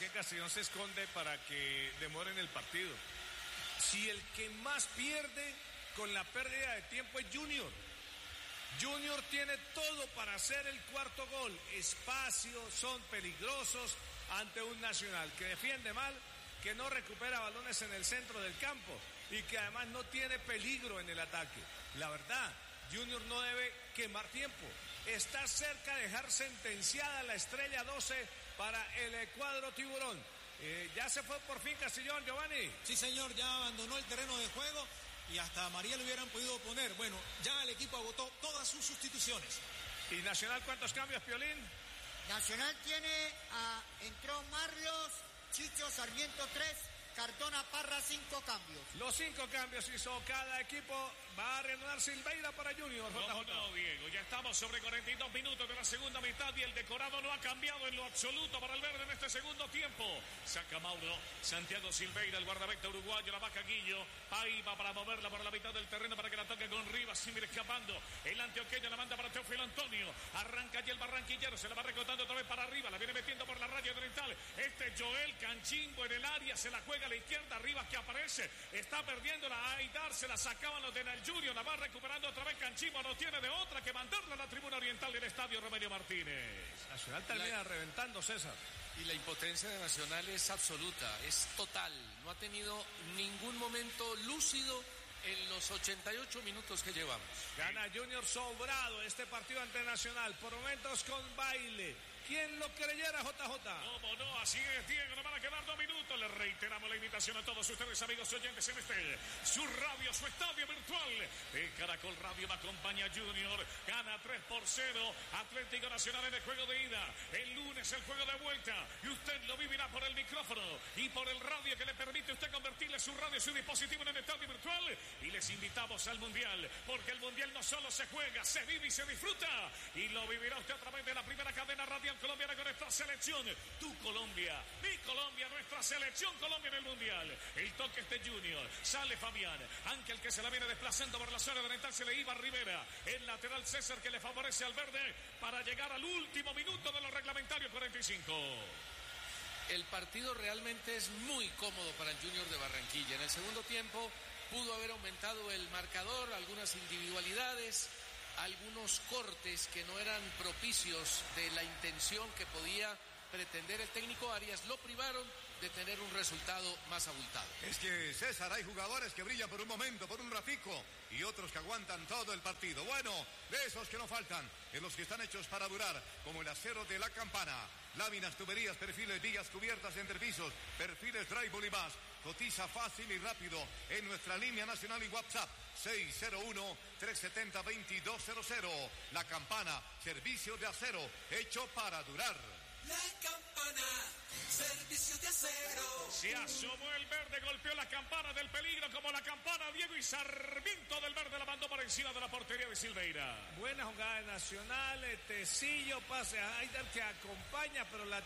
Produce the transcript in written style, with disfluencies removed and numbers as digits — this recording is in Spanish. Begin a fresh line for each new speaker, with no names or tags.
que Castellón se esconde para que demoren el partido. Si el que más pierde con la pérdida de tiempo es Junior. Junior tiene todo para hacer el cuarto gol. Espacio, son peligrosos ante un Nacional que defiende mal, que no recupera balones en el centro del campo y que además no tiene peligro en el ataque. La verdad, Junior no debe quemar tiempo. Está cerca de dejar sentenciada la estrella 12 para el cuadro tiburón. ¿Ya se fue por fin Castellón, Giovanni?
Sí, señor, ya abandonó el terreno de juego y hasta a María le hubieran podido poner. Bueno, ya el equipo agotó todas sus sustituciones.
¿Y Nacional cuántos cambios, Piolín?
Nacional entró Marlos, Chicho Sarmiento 3, Cardona Parra 5 cambios.
Los 5 cambios hizo cada equipo. Va a reanudar Silveira para Junior.
No, Diego, ya estamos sobre 42 minutos de la segunda mitad y el decorado no ha cambiado en lo absoluto para el verde en este segundo tiempo. Saca Mauro, Santiago Silveira, el guardameta uruguayo, la vaca Guillo. Ahí va para moverla por la mitad del terreno para que la toque con Rivas, sin ir escapando. El antioqueño la manda para Teófilo Antonio. Arranca ya el barranquillero, se la va recortando otra vez para arriba. La viene metiendo por la raya oriental. Joel Canchingo en el área, se la juega a la izquierda. Rivas que aparece, está perdiéndola. Aidar se la sacaban los de Nel Junior, la va recuperando otra vez Canchingo, no tiene de otra que mandarla a la tribuna oriental del estadio Romelio Martínez.
Nacional termina reventando, César.
Y la impotencia de Nacional es absoluta, es total. No ha tenido ningún momento lúcido en los 88 minutos que llevamos.
Gana Junior sobrado este partido ante Nacional, por momentos con baile. ¿Quién lo creyera, JJ?
¿Cómo no? Así es, Diego. Nos van a quedar 2 minutos. Les reiteramos la invitación a todos ustedes, amigos oyentes, en su radio, su estadio virtual. De Caracol Radio me acompaña Junior. Gana 3-0. Atlético Nacional en el juego de ida. El lunes el juego de vuelta. Y usted lo vivirá por el micrófono y por el radio que le permite a usted convertirle su radio, su dispositivo en el estadio virtual. Y les invitamos al Mundial, porque el Mundial no solo se juega, se vive y se disfruta. Y lo vivirá usted a través de la primera cadena radial colombiana con nuestra selección. Tu Colombia, mi Colombia, nuestra selección Colombia en el Mundial. El toque es de Junior. Sale Fabián. Ángel que se la viene desplazando por la zona oriental. Se le iba a Rivera. El lateral César que le favorece al verde para llegar al último minuto de los reglamentarios 45.
El partido realmente es muy cómodo para el Junior de Barranquilla. En el segundo tiempo pudo haber aumentado el marcador, algunas individualidades, algunos cortes que no eran propicios de la intención que podía pretender el técnico Arias, lo privaron de tener un resultado más abultado.
Es que, César, hay jugadores que brillan por un momento, por un ratico, y otros que aguantan todo el partido. Bueno, de esos que no faltan, en los que están hechos para durar, como el acero de la Campana. Láminas, tuberías, perfiles, vigas cubiertas, entrepisos, perfiles, drywall y más. Cotiza fácil y rápido en nuestra línea nacional y WhatsApp 601-370-2200. La Campana, servicio de acero, hecho para durar.
La Campana, servicio de acero.
Se asomó el verde, golpeó la campana del peligro como la campana. Diego y Sarmiento del verde la mandó por encima de la portería de Silveira.
Buena jugada de Nacional, Tecillo, pase a Aidar que acompaña, pero la